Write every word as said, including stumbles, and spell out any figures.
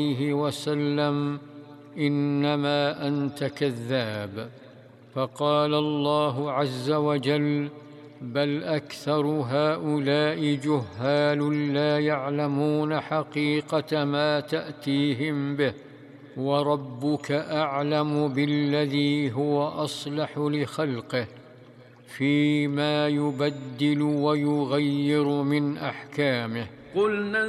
عليه وسلم: إنما أنت كذاب. فقال الله عز وجل: بل أكثر هؤلاء جهال لا يعلمون حقيقة ما تأتيهم به، وربك أعلم بالذي هو أصلح لخلقه فيما يبدل ويغير من أحكامه. قل